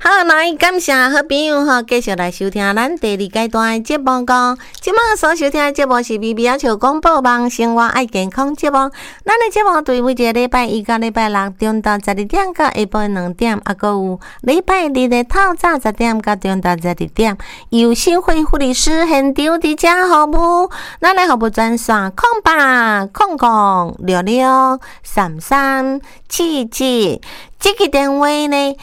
好，来感谢好朋友哈，继续来收听咱第二阶段的节目讲。即马所收听的节目是微微要求广播网生活爱健康节目。咱的节目对每一个礼拜一到礼拜六中到12点到下晡2点，还佫有礼拜日的透早10点到中到12点，由新会护理师现场伫遮服务。咱的服务专线0800663377，这个电话呢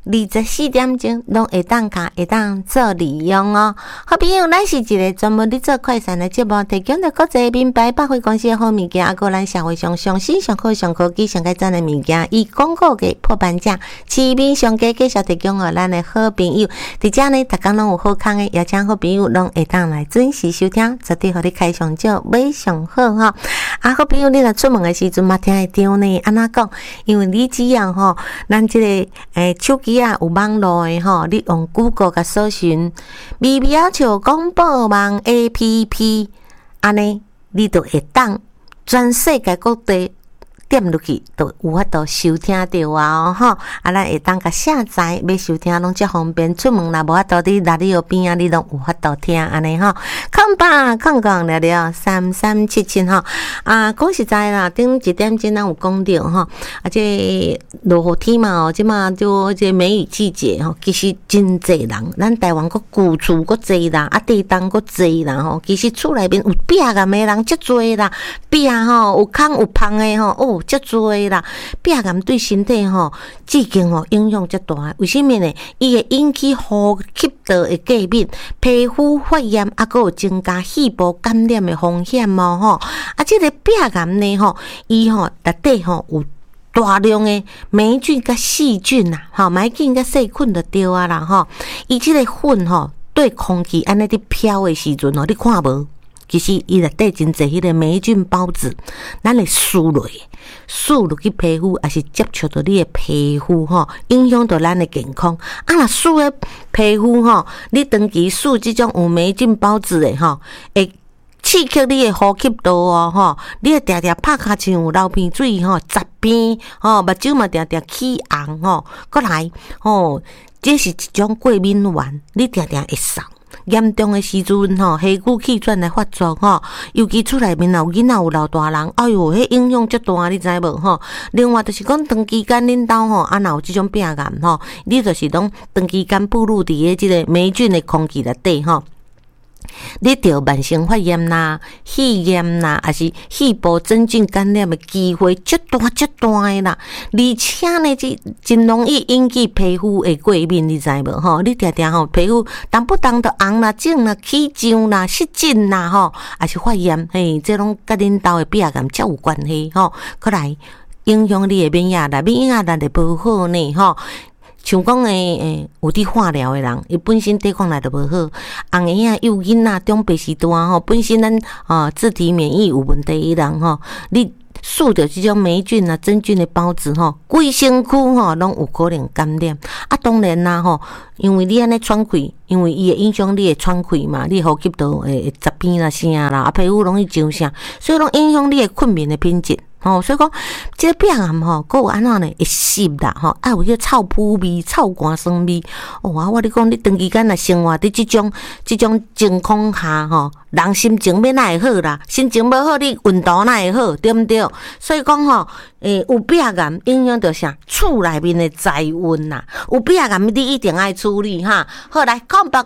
24点钟拢会当做利用哦。好朋友，咱是一个专门咧做快闪的节目，提供着国际名牌百货公司的好物件，还有咱社会上上新、上好、上科技、上改赞的物件，以广告价破半价，市面上价继续提供给咱的好朋友。伫遮呢，逐工拢有好康的，邀请好朋友拢会当来准时收听，绝对互你开上少，买上好哈。啊，好朋友，你若出门的时阵嘛，听会着呢？安怎讲？因为你只要吼，咱这个手机啊有网络的吼，你用 Google 甲搜寻微微要求广播网 APP， 安尼你就会当全世界各地点落去，都有法度收听到啊吼！啊，咱会当甲下载，要收听拢足方便。出门若无法度伫哪里边啊，你拢有法度听安尼吼。08003377吼啊，讲实在啦，顶一点钟咱有讲到吼，啊，这落雨天嘛哦，即嘛就这梅雨季节吼，其实真济人，咱台湾个旧厝个济人，啊，地动个济人吼，其实厝内面有壁癌的人足济啦，壁吼有空有芳的吼哦。足多啦，壁癌对身体吼，至今吼影响足大。为什么呢？伊会引起呼吸道的过敏、皮肤发炎，啊，佫有增加细胞感染的风险哦吼。啊，这个壁癌呢吼，伊吼内底吼有大量的霉菌甲细菌呐，吼霉菌甲细菌就对啊啦吼。伊这个粉吼对空气安尼伫飘的时阵吼，你看无？其实伊内底真侪迄个霉菌孢子，咱会输落去皮肤，也是接触到你的皮肤吼，影响到咱的健康。啊，若输的皮肤吼，你长期输即种有霉菌孢子的吼，会刺激你的呼吸道哦吼，你会常常拍卡像有流鼻水吼、杂边吼、目睭嘛常常起红吼，过来吼，这是一种过敏源，你常常会扫。严重的时阵吼，黑骨气喘来发作吼，尤其厝内面有囡仔有老大人，哎哟，迄影响足大，你知无吼？另外就是讲长期间恁兜吼，啊，若有即种病癌吼，你就是拢长期间暴露伫个即个霉菌的空气内底吼。你得慢性发炎啦、肺炎啦，还是细胞真菌感染的机会足大的啦。而且呢，真容易引起皮肤的过敏，你知无吼？你常常吼皮肤动不动就红啦、肿啦、起痒啦、湿疹啦吼，还是发炎，嘿，这拢甲恁兜的病癌才有关系吼。过来影响你的免疫力，免疫力就无好呢吼。像讲有伫化疗的人，伊本身抵抗力就无好，红婴仔、幼囡仔、中白时段吼，本身咱自体免疫有问题的人吼，你受到即种霉菌啊、真菌的孢子吼，规身躯吼拢有可能感染。啊，当然啦吼，因为你安尼喘气，因为伊会影响你的喘气嘛，你呼吸道会杂边啦、啥啦，啊皮肤容易上啥，所以拢影响你的困眠的品质。吼，所以讲，这个病癌吼，佫有安怎呢？会湿啦，吼，啊有迄臭扑味、臭汗酸味。哦，我你讲，你长期间若生活伫即种情况下，吼，人心情要哪会好啦？心情无好，你运动哪会好？对毋对？所以讲吼，有病癌影响到啥？厝内面的财运呐，有病癌你一定爱处理哈。好来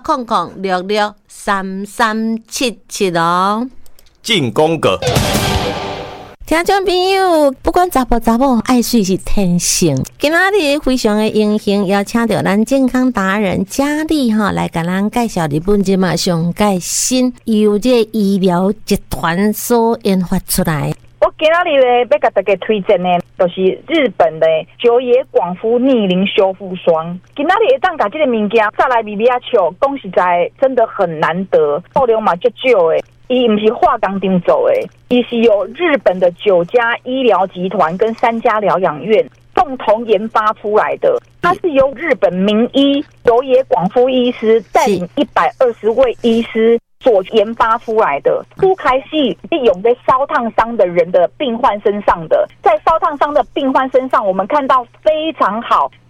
，0800663377哦， 进攻个。 听众朋友，不管查甫查某，爱水是天性。今仔日非常的荣幸，邀请到咱健康达人佳丽哈来甲咱介绍日本即马上介新由这医疗集团所研发出来。 我今仔日咧要甲大家推荐的，就是日本的久野广夫逆龄修复霜。今仔日会当甲这个物件再来微微啊笑，讲实在真的很难得，数量嘛足少的。伊不是化工厂做的，伊是由日本的9家医疗集团跟3家疗养院共同研发出来的。它是由日本名医久野广夫医师带领120位医师所研发出来的。初开始利用在烧烫伤的人的病患身上的，在烧烫伤的病患身上，我们看到非常好、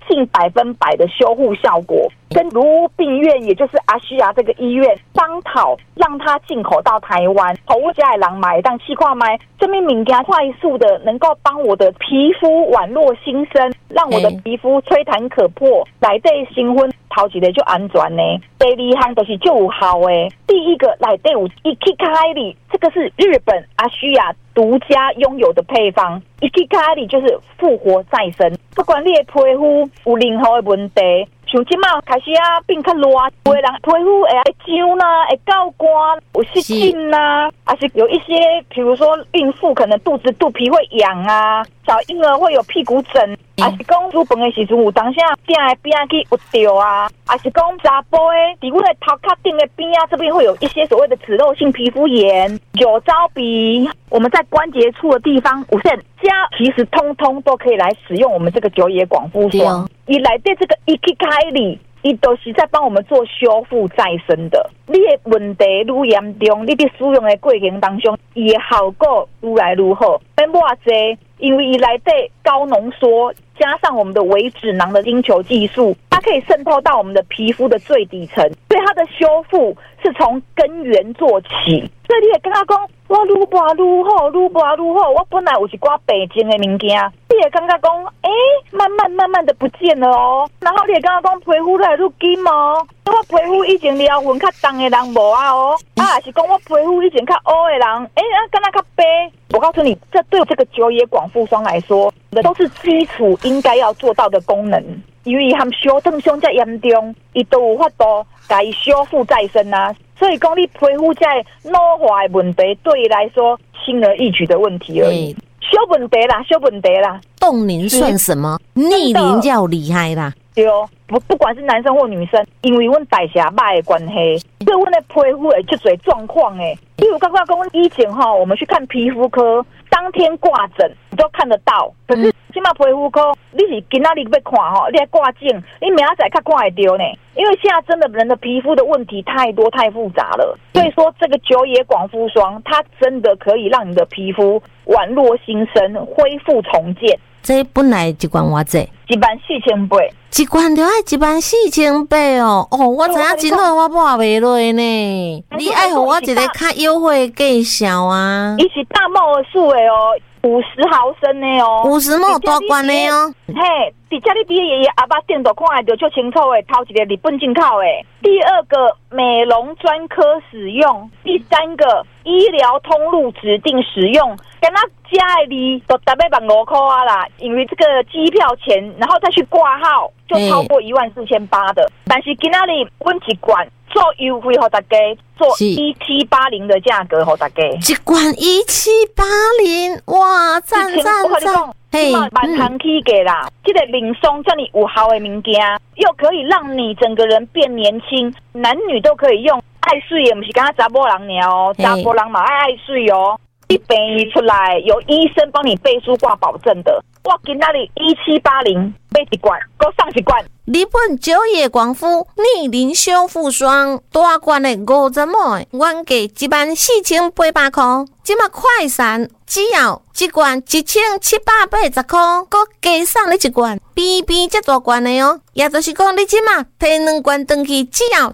近100%的修护效果，跟卢病院也就是阿西亚这个医院商讨，让它进口到台湾，头屋家的人买当气化买，这边物件快速的能够帮我的皮肤宛若新生，让我的皮肤吹弹可破，内底成分头一个就安全呢，第二项就是就有效的。第一个内底有Ikikai，这个是日本阿西亚独家拥有的配方。Ikikai就是复活再生，不管你的皮肤有任何的问题，像即马开始变较热，有的人皮肤会痒啦，会gel干，有湿疹啦，还是有一些，比如说孕妇可能肚皮会痒啊，小婴儿会有屁股疹，还是讲煮饭的时阵有当下边的边去有掉啊，还是讲查甫的，伫阮的头壳顶的边这边会有一些所谓的脂漏性皮肤炎、酒糟鼻，我们在关节处的地方有线加，其实通通都可以来使用我们这个久野广肤霜。以来对这个Ikikai，伊都是在帮我们做修复再生的。你的问题愈严重，你在使用的过程当中，伊的效果愈来愈好。免偌济，因为伊内底高浓缩，加上我们的微脂囊的晶球技术，它可以渗透到我们的皮肤的最底层，所以它的修复是从根源做起。所以你会感觉讲，我愈拔愈好，愈拔愈好。我本来有一寡白净的物件，你会感觉讲，慢慢的不见了哦。然后你会感觉讲，皮肤愈来愈紧哦。我皮肤以前撩痕较重的人无啊哦，还是讲我皮肤以前较乌的人，敢若较白。我告诉你，这对这个久野广肤霜来说，都是基础应该要做到的功能。因为他们修正伤这严重，伊都有法度甲伊修复再生啊。所以讲你皮肤这老化的问题，对伊来说轻而易举的问题而已。小问题啦。 冻龄算什么？逆龄就要厉害啦。 对哦，不管是男生或女生，因为阮代谢歹的关系，所以阮的皮肤会出侪状况诶。例如刚刚讲以前我们去看皮肤科，当天挂诊你都看得到，可是现在皮肤科你是今仔日要看你来挂诊，你明仔载较看会到呢。因为现在真的人的皮肤的问题太多太复杂了，所以说这个久野广肤霜，它真的可以让你的皮肤宛若新生，恢复重建。 这本来一罐偌济 ？14800， 一罐就要14800哦。我知影真好，我抹袂落呢。你爱互我一个较优惠的介绍啊？ 伊是大帽数的哦，50毫升的哦 ，50ml大罐的哦。 嘿，伫遮你比爷爷阿爸顶都看得到足清楚的，头一个日本进口的，第二个美容专科使用，第三个医疗通路指定使用。跟他加的你都大概15000块啊啦，因为这个机票钱，然后再去挂号，就超过14800的。但是今仔日阮一罐做优惠给大家，做1780的价格给大家。 一罐1780，哇，赞！ 嘿，满堂起价啦！这个零松这里有效的物件，又可以让你整个人变年轻，男女都可以用。爱水也不是刚刚查甫人尔哦，查甫人嘛爱水哦。一病一出来，有医生帮你背书挂保证的。我今仔日1780买一罐，给我上一罐。 日本久野广肤逆龄修复霜大罐的50ml，原价14800块，今麦快闪只要一罐1780块，搁加送你一罐边边这大罐的哦。也就是讲，你今麦摕2罐回去，只要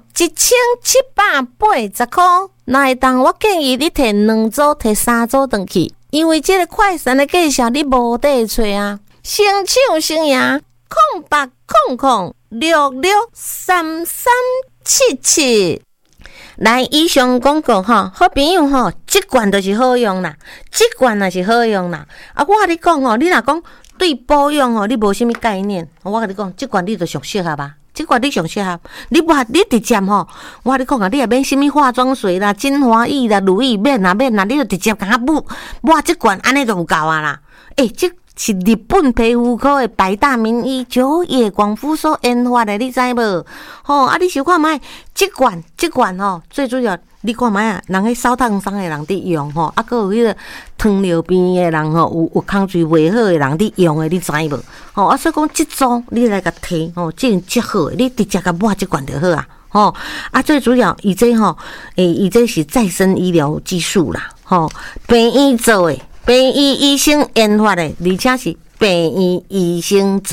1780块。那会当我建议你摕2组、摕3组回去，因为这个快闪的介绍你无得找啊。先抢先赢，0800663377。来，以上广告好朋友这罐就是好用啦，这罐也是好用啦。我跟你讲你若讲对保养你无什么概念，我跟你讲，这罐你就上适合吧。这罐你上适合，你直接我跟你讲啊，你也免什么化妆水啦、精华液啦、乳液免啦，你就直接甲抹这罐，安尼就有够啊啦。这是日本皮肤科的百大名医久野广肤所研发的，你知无？你想看卖这罐最主要你看卖啊，人迄烧烫伤的人伫用还有迄个糖尿病的人有空嘴袂好的人伫用的，你知无？所以讲这组你来甲摕这足好的，你直接甲抹这罐就好啊。最主要伊这伊这是再生医疗技术啦，病医做的。病医医生研发的，而且是病医医生做的，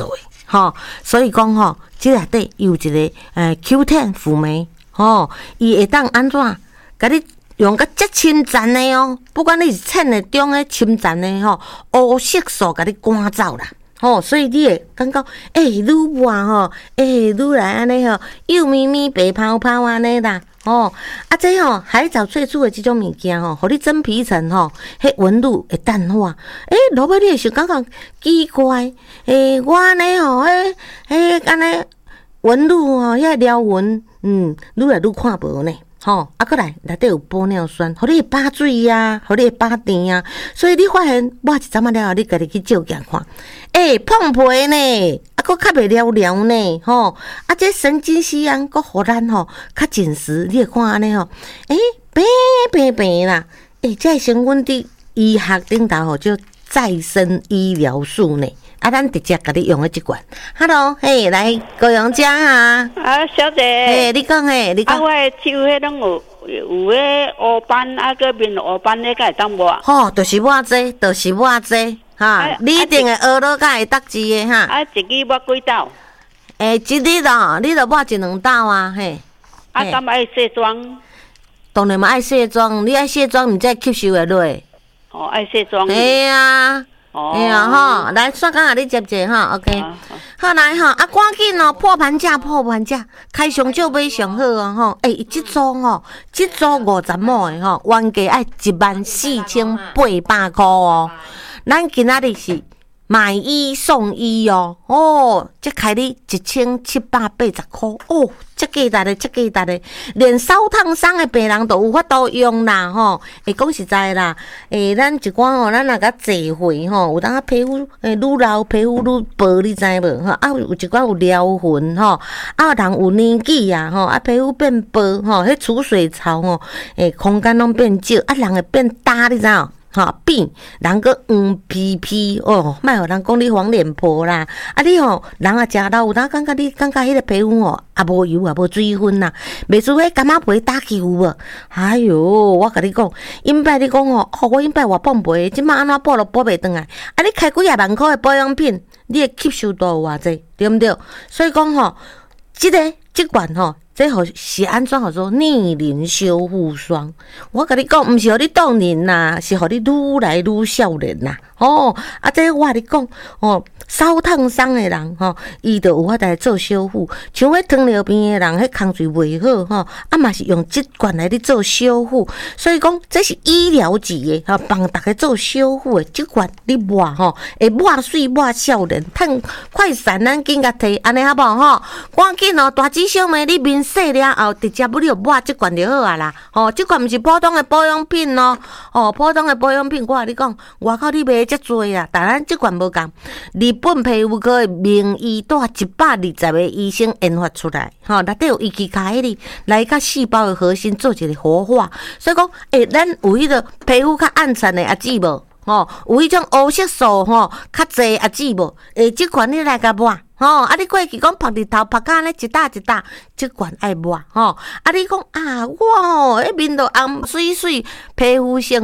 吼，所以讲吼，即内底有一个Q10 辅酶，吼，伊会当安怎，甲你用个足亲赞的哦，不管你是称的中的亲赞的吼，黑色素甲你赶走啦。吼，所以你会感觉愈活吼，愈来安尼吼，幼咪咪白泡泡安尼啦。哦，这吼海藻萃取的即种物件吼，互你真皮层吼，迄纹路会淡化。落尾你会想感觉奇怪，我安尼吼，安尼纹路吼，遐条纹，愈来愈看无呢。吼，过来内底有玻尿酸，互你会把水啊，互你会把电啊，所以你发现抹一阵仔了后，你家己去照镜看，碰皮呢，佫较袂了了呢，吼，这神经酰胺佫互咱吼较紧实，你会看安尼吼，白啦，这成分伫医学顶头吼叫再生医疗素呢。咱直接甲你用的即罐 ，Hello， 来高阳姐啊， 小姐， 你讲你讲， 我的手迄拢有迄黑斑，个面黑斑咧，会当抹？ 吼，就是我这，哈，你一定会学到甲会得志的哈。 一支抹几道？ 一日咯，你著抹一两道啊，嘿。 敢爱卸妆？ 当然嘛爱卸妆，你爱卸妆，毋才吸收会落。 爱卸妆。 嘿啊。吼，来刷工啊！你接者吼 ，OK， 好来吼，赶紧哦，破盘价，开上少买上好哦，吼，这组吼，这组50毛的吼，原价爱14800块哦，咱今仔日是买一送一哦，这开你1780块哦，这价值的，连烧烫伤的病人都有法度用啦吼。讲实在啦，咱一寡吼，咱若甲坐回吼，有当皮肤愈老皮肤愈薄，你知无吼？有一寡有撩痕吼，人有年纪啊吼，皮肤变薄吼，迄储水槽吼，空间拢变少，人会变大，你知无？变人个黄皮皮哦，莫互人讲你黄脸婆啦。你吼人啊食老有当感觉你迄个皮肤吼无油也无水分啦，袂输迄柑仔皮打球无？哎哟，我甲你讲，因摆你讲吼，我因摆活碰皮，即摆安怎补都补袂转来。你开几万块的保养品，你的吸收度有偌济，对毋对？所以讲吼，即款吼。这是安怎好说逆龄修复霜？我甲你讲，毋是互你当年啦，是互你愈来愈少年啦。这我甲你讲，烧烫伤的人吼，伊就有法来做修复。像迄糖尿病的人，迄空水袂好嘛是用这罐来咧做修复。所以讲，这是医疗级的帮大家做修复的这罐你抹会抹水抹少年，趁快闪咱紧甲摕，安尼好无吼？赶紧大姊小妹你面洗了后，直接你就抹这罐就好啊啦。这罐毋是普通的保养品普通的保养品，我甲你讲，外口你买遮多啊，但咱这罐无共。日本皮肤科的名医带120个医生研发出来，内底有仪器卡迄里来甲细胞的核心做一个活化，所以讲，咱有迄个皮肤较暗沉的姊无？有迄种黑色素较济姊无？这款你来甲抹。你过去讲晒日头晒甲安尼一打，即罐爱抹你讲我迄面都红水水，皮肤生